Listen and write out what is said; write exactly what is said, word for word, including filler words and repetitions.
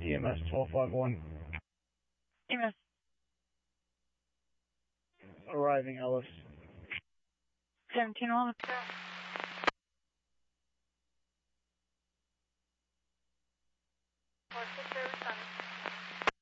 E M S twelve five one. E M S. Arriving Ellis. seventeen eleven. What's the service on?